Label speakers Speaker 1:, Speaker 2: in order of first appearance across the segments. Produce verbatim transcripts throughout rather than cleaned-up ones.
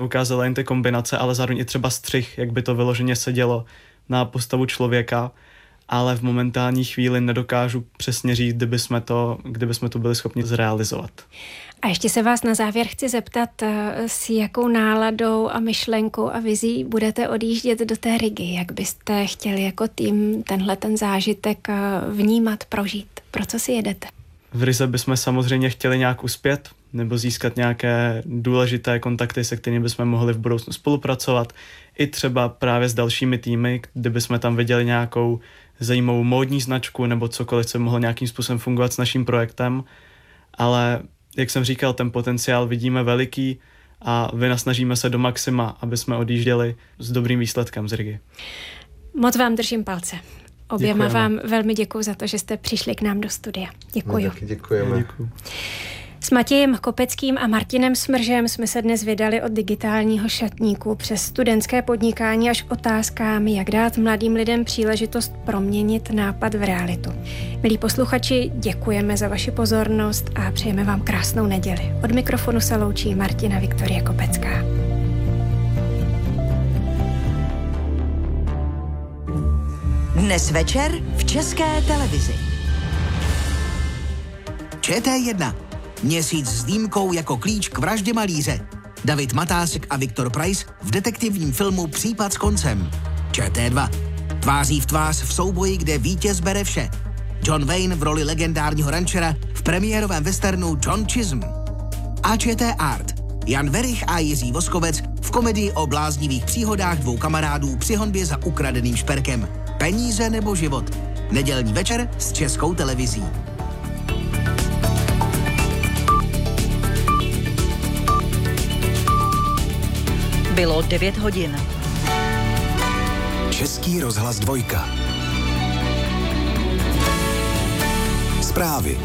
Speaker 1: Ukázala jen ty kombinace, ale zároveň i třeba střih, jak by to vyloženě sedělo na postavu člověka, ale v momentální chvíli nedokážu přesně říct, kdyby jsme to, kdyby jsme to byli schopni zrealizovat.
Speaker 2: A ještě se vás na závěr chci zeptat, s jakou náladou a myšlenkou a vizí budete odjíždět do té Rigy? Jak byste chtěli jako tým tenhle ten zážitek vnímat, prožít? Pro co si jedete?
Speaker 1: V Rize bychom samozřejmě chtěli nějak uspět nebo získat nějaké důležité kontakty, se kterými bychom mohli v budoucnu spolupracovat. I třeba právě s dalšími týmy, kdybychom tam viděli nějakou zajímavou módní značku nebo cokoliv, co mohlo nějakým způsobem fungovat s naším projektem. Ale jak jsem říkal, ten potenciál vidíme veliký a vynasnažíme se do maxima, aby jsme odjížděli s dobrým výsledkem z Rigy.
Speaker 2: Moc vám držím palce. Oběma
Speaker 1: Děkujeme.
Speaker 2: vám velmi děkuji za to, že jste přišli k nám do studia. Děkuji.
Speaker 3: My taky děkujeme.
Speaker 1: Děkuji.
Speaker 2: S Matějem Kopeckým a Martinem Smržem jsme se dnes vydali od digitálního šatníku přes studentské podnikání až k otázkám, jak dát mladým lidem příležitost proměnit nápad v realitu. Milí posluchači, děkujeme za vaši pozornost a přejeme vám krásnou neděli. Od mikrofonu se loučí Martina Viktorie Kopecká.
Speaker 4: Dnes večer v České televizi.
Speaker 5: Č T jedna. Měsíc s dýmkou jako klíč k vraždě malíře. David Matásek a Viktor Preiss v detektivním filmu Případ s koncem. Č T dva. Tváří v tvář v souboji, kde vítěz bere vše. John Wayne v roli legendárního rančera v premiérovém westernu John Chisholm. A Č T Art. Jan Werich a Jiří Voskovec v komedii o bláznivých příhodách dvou kamarádů při honbě za ukradeným šperkem. Peníze nebo život. Nedělní večer s Českou televizí.
Speaker 4: Bylo devět hodin.
Speaker 6: Český rozhlas dvojka. Zprávy.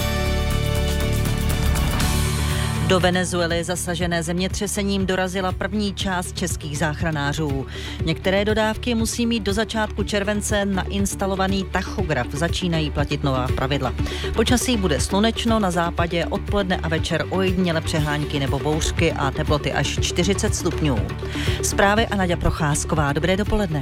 Speaker 4: Do Venezuely zasažené zemětřesením dorazila první část českých záchranářů. Některé dodávky musí mít do začátku července nainstalovaný tachograf. Začínají platit nová pravidla. Počasí bude slunečno, na západě odpoledne a večer ojediněle přehánky nebo bouřky a teploty až čtyřicet stupňů. Zprávy a Naďa Procházková. Dobré dopoledne.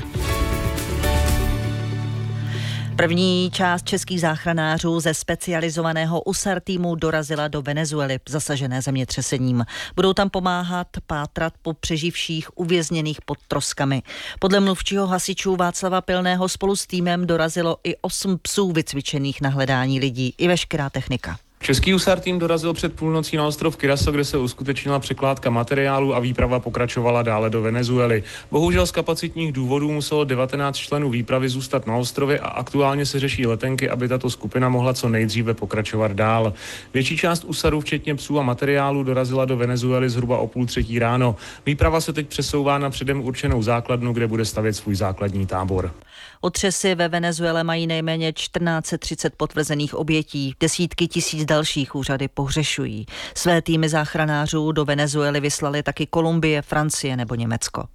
Speaker 4: První část českých záchranářů ze specializovaného U S A R týmu dorazila do Venezuely, zasažené zemětřesením. Budou tam pomáhat pátrat po přeživších uvězněných pod troskami. Podle mluvčího hasičů Václava Pilného spolu s týmem dorazilo i osm psů vycvičených na hledání lidí i veškerá technika.
Speaker 7: Český U S A R tým dorazil před půlnocí na ostrov Curaçao, kde se uskutečnila překládka materiálu a výprava pokračovala dále do Venezuely. Bohužel z kapacitních důvodů muselo devatenáct členů výpravy zůstat na ostrově a aktuálně se řeší letenky, aby tato skupina mohla co nejdříve pokračovat dál. Větší část U S A R u, včetně psů a materiálu, dorazila do Venezuely zhruba o půl třetí ráno. Výprava se teď přesouvá na předem určenou základnu, kde bude stavět svůj základní tábor.
Speaker 4: Otřesy ve Venezuele mají nejméně čtrnáct set třicet potvrzených obětí, desítky tisíc dalších úřady pohřešují. Své týmy záchranářů do Venezuely vyslali taky Kolumbie, Francie nebo Německo.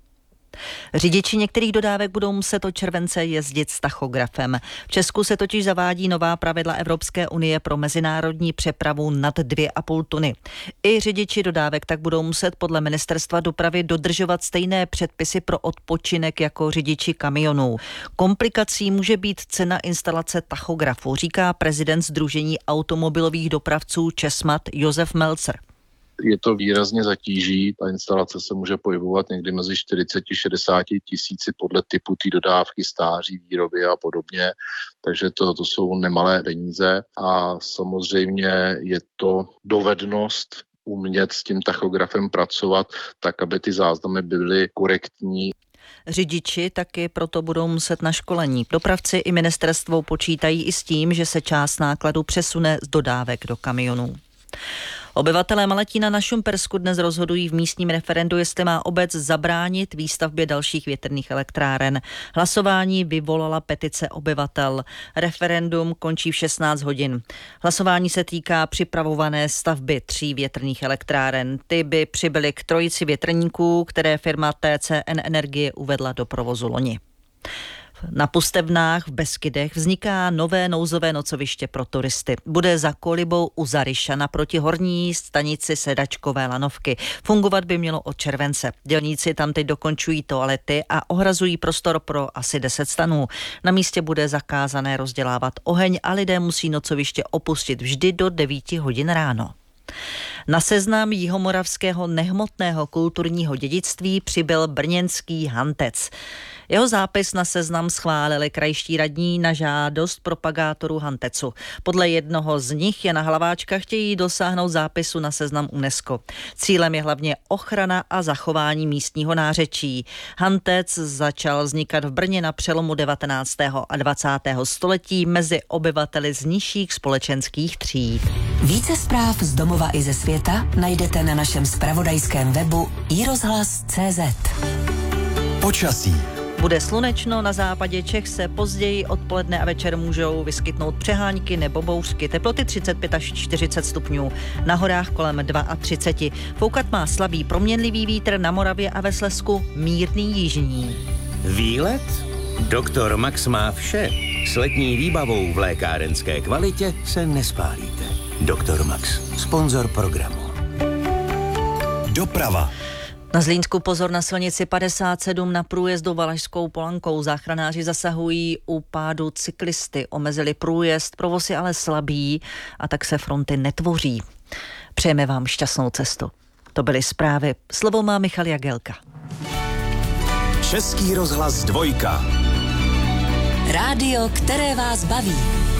Speaker 4: Řidiči některých dodávek budou muset od července jezdit s tachografem. V Česku se totiž zavádí nová pravidla Evropské unie pro mezinárodní přepravu nad dvě a půl tuny. I řidiči dodávek tak budou muset podle Ministerstva dopravy dodržovat stejné předpisy pro odpočinek jako řidiči kamionů. Komplikací může být cena instalace tachografu, říká prezident Sdružení automobilových dopravců Česmat Josef Melcer.
Speaker 8: Je to výrazně zatíží, ta instalace se může pohybovat někdy mezi čtyřicet až šedesát tisíci podle typu té dodávky, stáří, výroby a podobně, takže to, to jsou nemalé peníze a samozřejmě je to dovednost umět s tím tachografem pracovat tak, aby ty záznamy byly korektní.
Speaker 4: Řidiči taky proto budou muset na školení. Dopravci i ministerstvo počítají i s tím, že se část nákladu přesune z dodávek do kamionů. Obyvatelé Maletína na Šumpersku dnes rozhodují v místním referendu, jestli má obec zabránit výstavbě dalších větrných elektráren. Hlasování vyvolala petice obyvatel. Referendum končí v šestnáct hodin. Hlasování se týká připravované stavby tří větrných elektráren. Ty by přibyly k trojici větrníků, které firma T C N Energie uvedla do provozu loni. Na Pustevnách v Beskydech vzniká nové nouzové nocoviště pro turisty. Bude za kolibou u Zaryša naproti horní stanici Sedačkové lanovky. Fungovat by mělo od července. Dělníci tam teď dokončují toalety a ohrazují prostor pro asi deset stanů. Na místě bude zakázané rozdělávat oheň a lidé musí nocoviště opustit vždy do devíti hodin ráno. Na seznam jihomoravského nehmotného kulturního dědictví přibyl brněnský hantec. Jeho zápis na seznam schválili krajští radní na žádost propagátorů hantecu. Podle jednoho z nich je na Hlaváčka chtějí dosáhnout zápisu na seznam UNESCO. Cílem je hlavně ochrana a zachování místního nářečí. Hantec začal vznikat v Brně na přelomu devatenáctého a dvacátého století mezi obyvateli z nižších společenských tříd.
Speaker 3: Více zpráv z domova i ze světa najdete na našem zpravodajském webu i rozhlas tečka cé zet.
Speaker 6: Počasí.
Speaker 4: Bude slunečno, na západě Čech se později odpoledne a večer můžou vyskytnout přehánky nebo bouřky. Teploty třicet pět až čtyřicet stupňů, na horách kolem třicet dva. Foukat má slabý proměnlivý vítr, na Moravě a ve Slezsku mírný jižní.
Speaker 9: Výlet? Doktor Max má vše. S letní výbavou v lékárenské kvalitě se nespálíte. Doktor Max, sponzor programu.
Speaker 6: Doprava.
Speaker 4: Na Zlínsku pozor na silnici padesát sedm na průjezdu Valašskou Polankou. Záchranáři zasahují u pádu cyklisty. Omezili průjezd, provoz je ale slabý a tak se fronty netvoří. Přejeme vám šťastnou cestu. To byly zprávy. Slovo má Michal Jagelka.
Speaker 6: Český rozhlas dvojka.
Speaker 3: Rádio, které vás baví.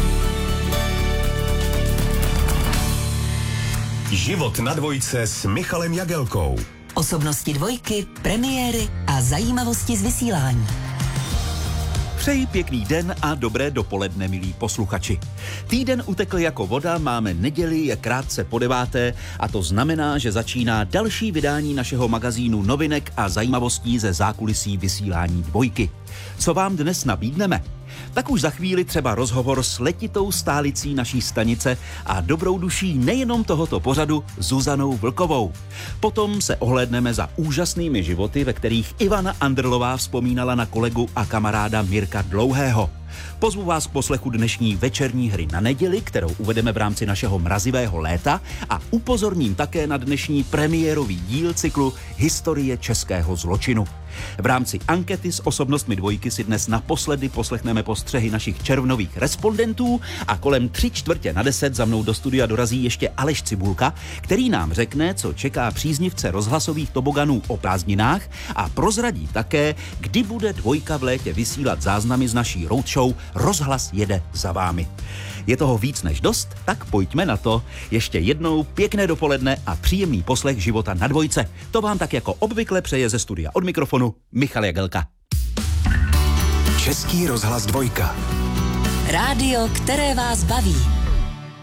Speaker 6: Život na dvojce s Michalem Jagelkou.
Speaker 3: Osobnosti dvojky, premiéry a zajímavosti z vysílání.
Speaker 10: Přeji pěkný den a dobré dopoledne, milí posluchači. Týden utekl jako voda, máme neděli, je krátce po deváté a to znamená, že začíná další vydání našeho magazínu novinek a zajímavostí ze zákulisí vysílání dvojky. Co vám dnes nabídneme? Tak už za chvíli třeba rozhovor s letitou stálicí naší stanice a dobrou duší nejenom tohoto pořadu Zuzanou Vlkovou. Potom se ohlédneme za úžasnými životy, ve kterých Ivana Anderlová vzpomínala na kolegu a kamaráda Mirka Dlouhého. Pozvu vás k poslechu dnešní večerní hry na neděli, kterou uvedeme v rámci našeho mrazivého léta a upozorním také na dnešní premiérový díl cyklu Historie českého zločinu. V rámci ankety s osobnostmi dvojky si dnes naposledy poslechneme postřehy našich červnových respondentů a kolem tři čtvrtě na deset za mnou do studia dorazí ještě Aleš Cibulka, který nám řekne, co čeká příznivce rozhlasových toboganů o prázdninách a prozradí také, kdy bude dvojka v létě vysílat záznamy z naší roadshow Rozhlas jede za vámi. Je toho víc než dost, tak pojďme na to. Ještě jednou pěkné dopoledne a příjemný poslech života na dvojce. To vám tak jako obvykle přeje ze studia od mikrofonu Michal Jagelka.
Speaker 6: Český rozhlas dvojka.
Speaker 3: Rádio, které vás baví.